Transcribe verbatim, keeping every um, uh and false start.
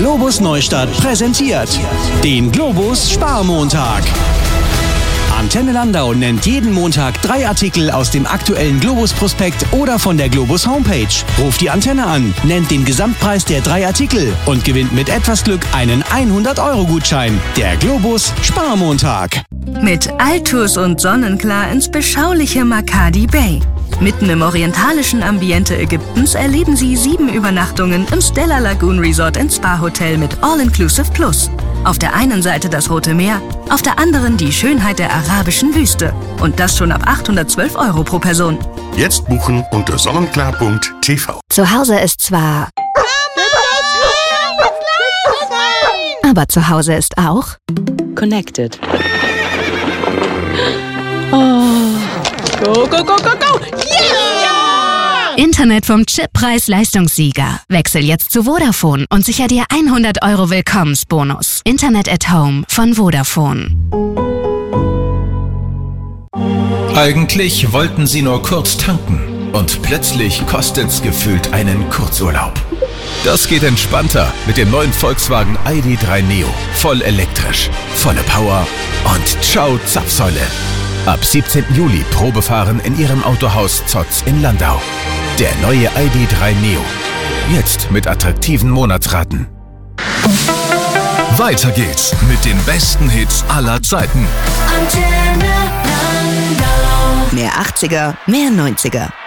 Globus Neustadt präsentiert den Globus Sparmontag. Antenne Landau nennt jeden Montag drei Artikel aus dem aktuellen Globus-Prospekt oder von der Globus Homepage. Ruft die Antenne an, nennt den Gesamtpreis der drei Artikel und gewinnt mit etwas Glück einen hundert-Euro-Gutschein. Der Globus Sparmontag. Mit Altus und Sonnenklar ins beschauliche Makadi Bay. Mitten im orientalischen Ambiente Ägyptens erleben Sie sieben Übernachtungen im Stella Lagoon Resort and Spa Hotel mit All-Inclusive Plus. Auf der einen Seite das Rote Meer, auf der anderen die Schönheit der arabischen Wüste. Und das schon ab achthundertzwölf Euro pro Person. Jetzt buchen unter sonnenklar punkt t v. Zu Hause ist zwar... Aber zu Hause ist auch... Connected. Oh. Go, go, go, go, go! Yeah! Internet vom Chip Preis-Leistungssieger. Wechsel jetzt zu Vodafone und sicher dir hundert Euro Willkommensbonus. Internet at Home von Vodafone. Eigentlich wollten sie nur kurz tanken und plötzlich kostet's gefühlt einen Kurzurlaub. Das geht entspannter mit dem neuen Volkswagen I D drei Neo. Voll elektrisch, volle Power und ciao Zapfsäule. Ab siebzehnten Juli Probefahren in Ihrem Autohaus Zotz in Landau. Der neue I D drei Neo. Jetzt mit attraktiven Monatsraten. Weiter geht's mit den besten Hits aller Zeiten. Mehr achtziger, mehr neunziger.